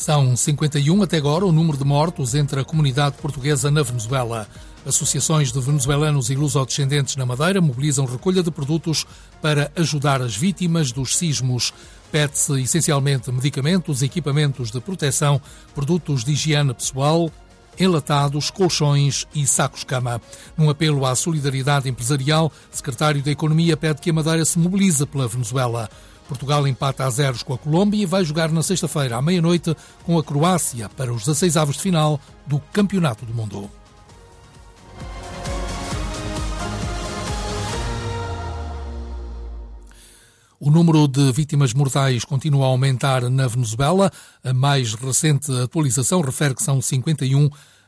São 51 até agora o número de mortos entre a comunidade portuguesa na Venezuela. Associações de venezuelanos e lusodescendentes na Madeira mobilizam recolha de produtos para ajudar as vítimas dos sismos. Pede-se essencialmente medicamentos, equipamentos de proteção, produtos de higiene pessoal, enlatados, colchões e sacos-cama. Num apelo à solidariedade empresarial, o secretário da Economia pede que a Madeira se mobilize pela Venezuela. Portugal empata a 0 com a Colômbia e vai jogar na sexta-feira à meia-noite com a Croácia para os 16avos de final do Campeonato do Mundo. O número de vítimas mortais continua a aumentar na Venezuela. A mais recente atualização refere que são 51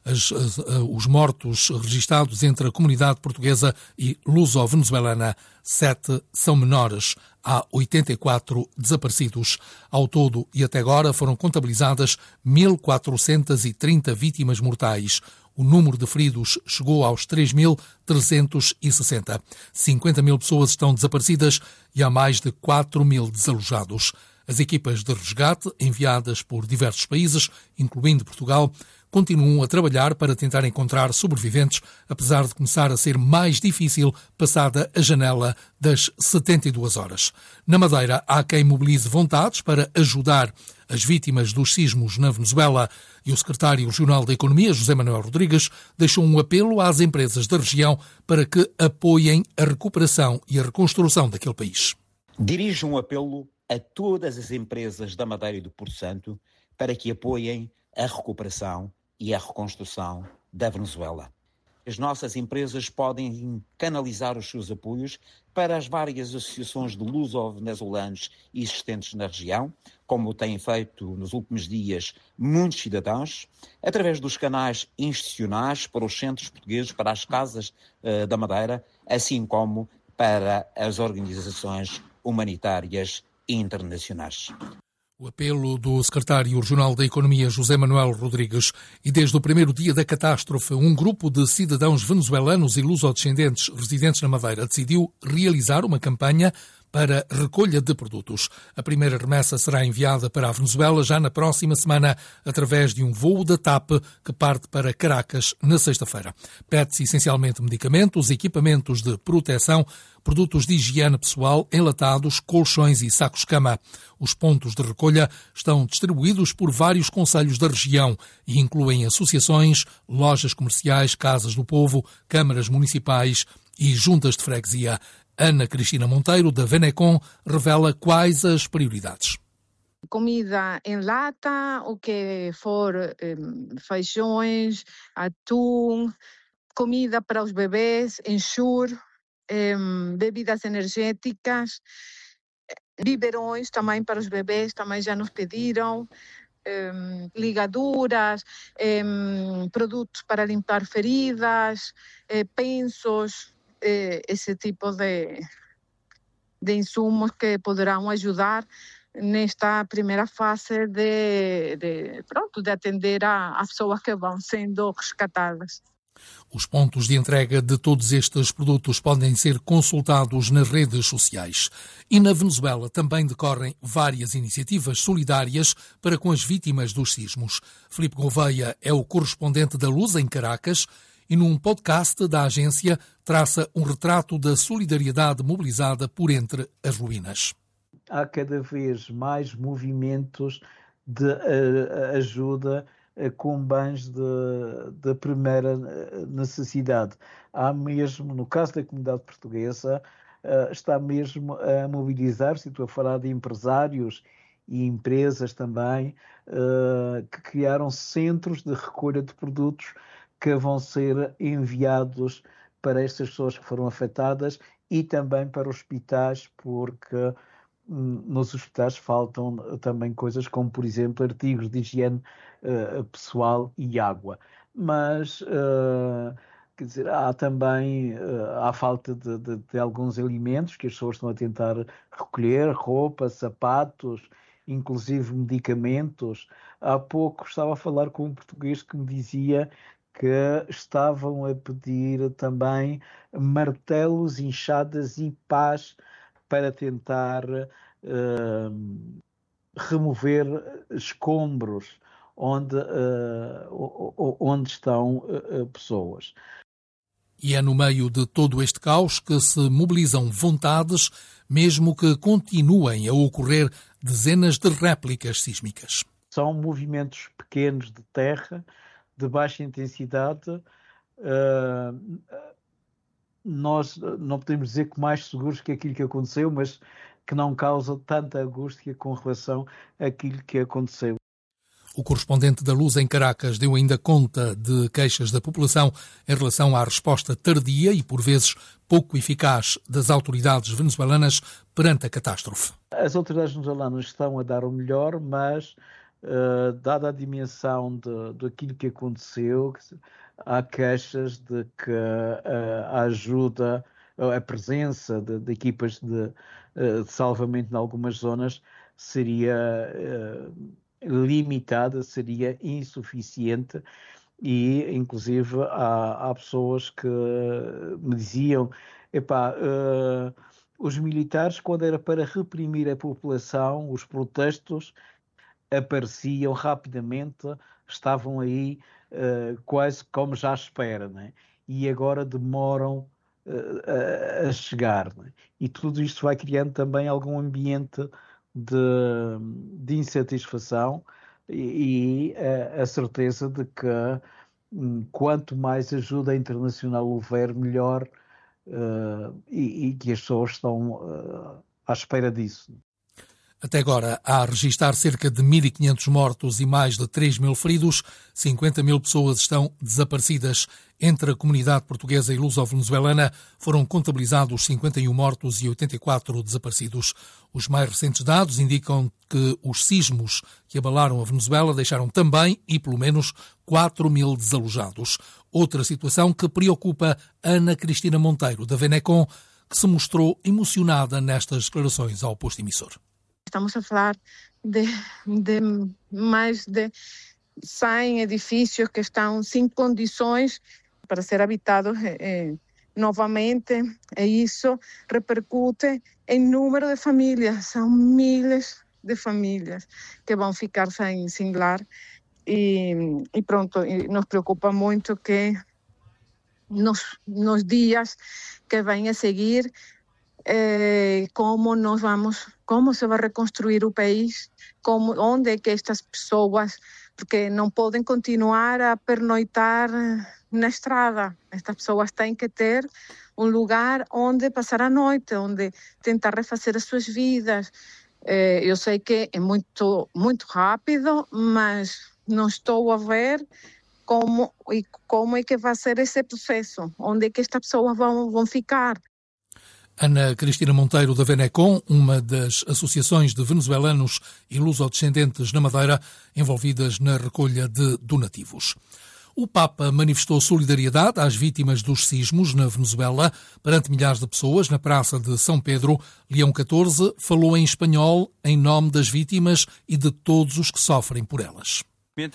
os mortos registados entre a comunidade portuguesa e luso-venezuelana. 7 são menores. Há 84 desaparecidos. Ao todo e até agora foram contabilizadas 1.430 vítimas mortais. O número de feridos chegou aos 3.360. 50 mil pessoas estão desaparecidas e há mais de 4 mil desalojados. As equipas de resgate, enviadas por diversos países, incluindo Portugal, continuam a trabalhar para tentar encontrar sobreviventes, apesar de começar a ser mais difícil passada a janela das 72 horas. Na Madeira, há quem mobilize vontades para ajudar as vítimas dos sismos na Venezuela e o secretário regional da Economia, José Manuel Rodrigues, deixou um apelo às empresas da região para que apoiem a recuperação e a reconstrução daquele país. Dirijo um apelo a todas as empresas da Madeira e do Porto Santo para que apoiem a recuperação e a reconstrução da Venezuela. As nossas empresas podem canalizar os seus apoios para as várias associações de luso-venezuelanos existentes na região, como têm feito nos últimos dias muitos cidadãos, através dos canais institucionais para os centros portugueses, para as casas da Madeira, assim como para as organizações humanitárias internacionais. O apelo do secretário regional da Economia, José Manuel Rodrigues. E desde o primeiro dia da catástrofe, um grupo de cidadãos venezuelanos e lusodescendentes residentes na Madeira decidiu realizar uma campanha para recolha de produtos. A primeira remessa será enviada para a Venezuela já na próxima semana, através de um voo da TAP que parte para Caracas na sexta-feira. Pede-se essencialmente medicamentos, equipamentos de proteção, produtos de higiene pessoal, enlatados, colchões e sacos-cama. Os pontos de recolha estão distribuídos por vários concelhos da região e incluem associações, lojas comerciais, casas do povo, câmaras municipais e juntas de freguesia. Ana Cristina Monteiro, da Venecom, revela quais as prioridades. Comida em lata, o que for feijões, atum, comida para os bebês, ensure, bebidas energéticas, biberões também para os bebês, também já nos pediram, ligaduras, produtos para limpar feridas, pensos, esse tipo de insumos que poderão ajudar nesta primeira fase de atender as pessoas que vão sendo resgatadas. Os pontos de entrega de todos estes produtos podem ser consultados nas redes sociais. E na Venezuela também decorrem várias iniciativas solidárias para com as vítimas dos sismos. Filipe Gouveia é o correspondente da Luz em Caracas e num podcast da agência traça um retrato da solidariedade mobilizada por entre as ruínas. Há cada vez mais movimentos de ajuda com bens de primeira necessidade. Há mesmo, no caso da comunidade portuguesa, está mesmo a mobilizar-se, estou a falar de empresários e empresas também, que criaram centros de recolha de produtos que vão ser enviados para estas pessoas que foram afetadas e também para hospitais, porque nos hospitais faltam também coisas como, por exemplo, artigos de higiene pessoal e água. Mas, quer dizer, há também a falta de alguns alimentos que as pessoas estão a tentar recolher, roupa, sapatos, inclusive medicamentos. Há pouco estava a falar com um português que me dizia que estavam a pedir também martelos, enxadas e pás para tentar remover escombros onde estão pessoas. E é no meio de todo este caos que se mobilizam vontades, mesmo que continuem a ocorrer dezenas de réplicas sísmicas. São movimentos pequenos de terra, de baixa intensidade. Nós não podemos dizer que mais seguros que aquilo que aconteceu, mas que não causa tanta angústia com relação àquilo que aconteceu. O correspondente da Luz em Caracas deu ainda conta de queixas da população em relação à resposta tardia e, por vezes, pouco eficaz das autoridades venezuelanas perante a catástrofe. As autoridades venezuelanas estão a dar o melhor, mas, dada a dimensão daquilo que aconteceu, há queixas de que a ajuda, a presença de equipas de salvamento em algumas zonas seria limitada, seria insuficiente e, inclusive, há pessoas que me diziam os militares, quando era para reprimir a população, os protestos apareciam rapidamente, estavam aí quase como já à espera, né? E agora demoram a chegar. Né? E tudo isto vai criando também algum ambiente de insatisfação e a certeza de que quanto mais ajuda internacional houver, melhor, e que as pessoas estão à espera disso. Até agora, há a registrar cerca de 1.500 mortos e mais de 3.000 feridos. 50.000 pessoas estão desaparecidas. Entre a comunidade portuguesa e luso-venezuelana foram contabilizados 51 mortos e 84 desaparecidos. Os mais recentes dados indicam que os sismos que abalaram a Venezuela deixaram também, e pelo menos, 4.000 desalojados. Outra situação que preocupa Ana Cristina Monteiro, da Venecon, que se mostrou emocionada nestas declarações ao posto emissor. Estamos a falar de mais de 100 edifícios que estão sem condições para ser habitados novamente, e isso repercute em número de famílias. São milhares de famílias que vão ficar sem lar e pronto, e nos preocupa muito que nos dias que vêm a seguir como se vai reconstruir o país, onde é que estas pessoas, porque não podem continuar a pernoitar na estrada. Estas pessoas têm que ter um lugar onde passar a noite, onde tentar refazer as suas vidas. Eu sei que é muito, muito rápido, mas não estou a ver como é que vai ser esse processo, onde é que estas pessoas vão ficar. Ana Cristina Monteiro, da Venecon, uma das associações de venezuelanos e lusodescendentes na Madeira envolvidas na recolha de donativos. O Papa manifestou solidariedade às vítimas dos sismos na Venezuela. Perante milhares de pessoas na Praça de São Pedro, Leão XIV falou em espanhol em nome das vítimas e de todos os que sofrem por elas.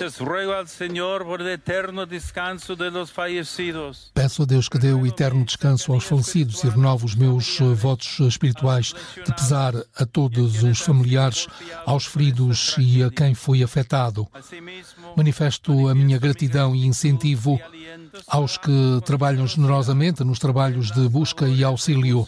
Peço a Deus que dê o eterno descanso aos falecidos e renovo os meus votos espirituais de pesar a todos os familiares, aos feridos e a quem foi afetado. Manifesto a minha gratidão e incentivo aos que trabalham generosamente nos trabalhos de busca e auxílio.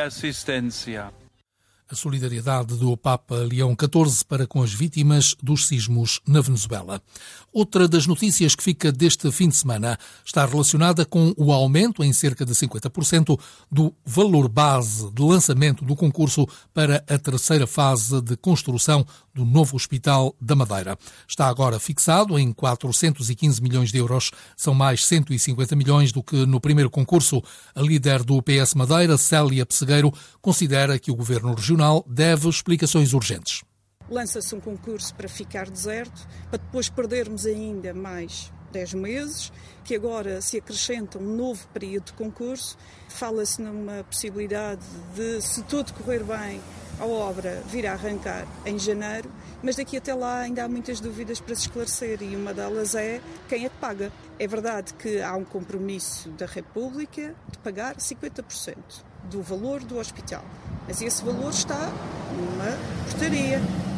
A solidariedade do Papa Leão XIV para com as vítimas dos sismos na Venezuela. Outra das notícias que fica deste fim de semana está relacionada com o aumento em cerca de 50% do valor base de lançamento do concurso para a terceira fase de construção do novo Hospital da Madeira. Está agora fixado em 415 milhões de euros. São mais 150 milhões do que no primeiro concurso. A líder do PS Madeira, Célia Pessegueiro, considera que o Governo Regional deve explicações urgentes. Lança-se um concurso para ficar deserto, para depois perdermos ainda mais 10 meses, que agora se acrescenta um novo período de concurso. Fala-se numa possibilidade de, se tudo correr bem, a obra vir a arrancar em janeiro, mas daqui até lá ainda há muitas dúvidas para se esclarecer e uma delas é quem é que paga. É verdade que há um compromisso da República de pagar 50% do valor do hospital, mas esse valor está numa portaria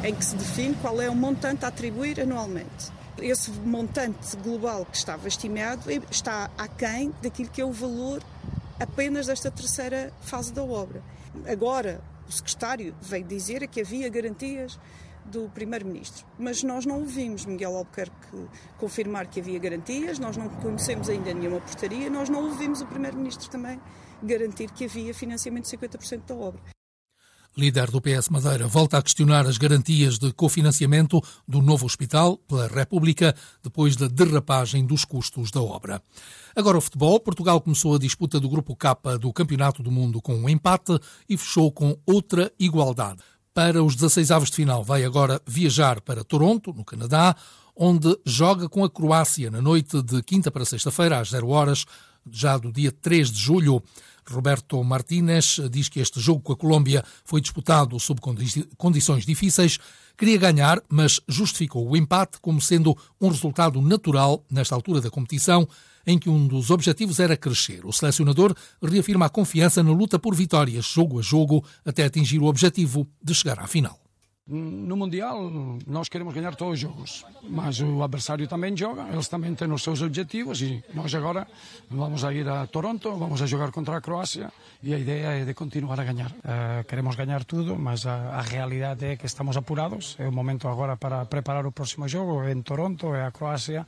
em que se define qual é o montante a atribuir anualmente. Esse montante global que estava estimado está aquém daquilo que é o valor apenas desta terceira fase da obra. Agora, o secretário veio dizer que havia garantias do Primeiro-Ministro, mas nós não ouvimos Miguel Albuquerque confirmar que havia garantias, nós não conhecemos ainda nenhuma portaria, nós não ouvimos o Primeiro-Ministro também garantir que havia financiamento de 50% da obra. Líder do PS Madeira volta a questionar as garantias de cofinanciamento do novo hospital pela República depois da derrapagem dos custos da obra. Agora o futebol. Portugal começou a disputa do Grupo K do Campeonato do Mundo com um empate e fechou com outra igualdade. Para os 16avos de final vai agora viajar para Toronto, no Canadá, onde joga com a Croácia na noite de quinta para sexta-feira, às 0 horas, já do dia 3 de julho. Roberto Martínez diz que este jogo com a Colômbia foi disputado sob condições difíceis. Queria ganhar, mas justificou o empate como sendo um resultado natural nesta altura da competição, em que um dos objetivos era crescer. O selecionador reafirma a confiança na luta por vitórias, jogo a jogo, até atingir o objetivo de chegar à final. No Mundial nós queremos ganhar todos os jogos, mas o adversário também joga, eles também têm os seus objetivos e nós agora vamos a ir a Toronto, vamos a jogar contra a Croácia e a ideia é de continuar a ganhar. Queremos ganhar tudo, mas a realidade é que estamos apurados, é o momento agora para preparar o próximo jogo em Toronto, é a Croácia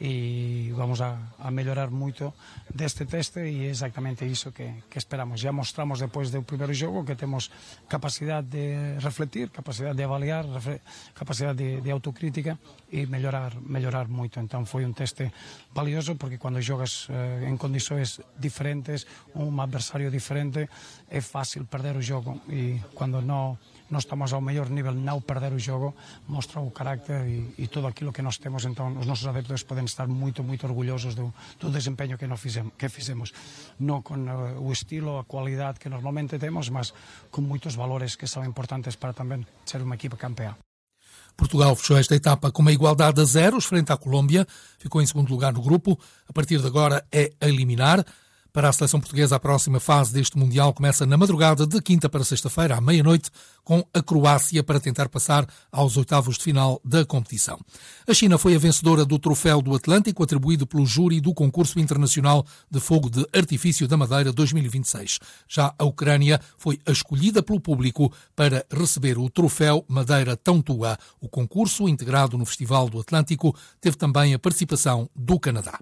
e vamos a melhorar muito deste teste e é exatamente isso que esperamos. Já mostramos depois do primeiro jogo que temos capacidade de refletir, capacidade de avaliar, capacidade de autocrítica e melhorar muito. Então foi um teste valioso porque quando jogas em condições diferentes, um adversário diferente, é fácil perder o jogo e quando não estamos ao melhor nível, não perder o jogo mostra o carácter e tudo aquilo que nós temos. Então os nossos adeptos podem estar muito orgulhosos do desempenho que fizemos, não com o estilo, a qualidade que normalmente temos, mas com muitos valores que são importantes para também ser uma equipa campeã. Portugal fechou esta etapa com uma igualdade a 0 frente à Colômbia, ficou em segundo lugar no grupo. A partir de agora é a eliminar. Para a seleção portuguesa, a próxima fase deste Mundial começa na madrugada de quinta para sexta-feira, à meia-noite, com a Croácia para tentar passar aos oitavos de final da competição. A China foi a vencedora do Troféu do Atlântico, atribuído pelo júri do Concurso Internacional de Fogo de Artifício da Madeira 2026. Já a Ucrânia foi a escolhida pelo público para receber o Troféu Madeira Tão Tua. O concurso, integrado no Festival do Atlântico, teve também a participação do Canadá.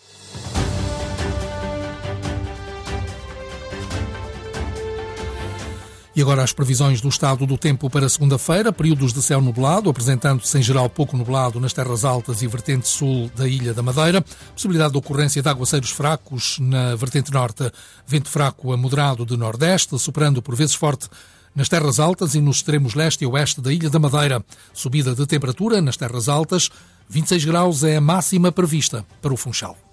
E agora as previsões do estado do tempo para segunda-feira, períodos de céu nublado, apresentando-se em geral pouco nublado nas terras altas e vertente sul da Ilha da Madeira, possibilidade de ocorrência de aguaceiros fracos na vertente norte, vento fraco a moderado de nordeste, soprando por vezes forte nas terras altas e nos extremos leste e oeste da Ilha da Madeira. Subida de temperatura nas terras altas, 26 graus é a máxima prevista para o Funchal.